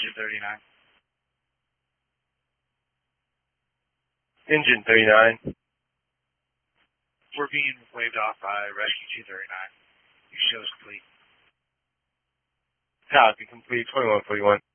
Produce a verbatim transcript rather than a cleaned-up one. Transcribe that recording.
Engine thirty-nine. Engine thirty-nine. We're being waved off by Rescue two thirty-nine. Your show's complete. Copy, complete, twenty-one forty-one.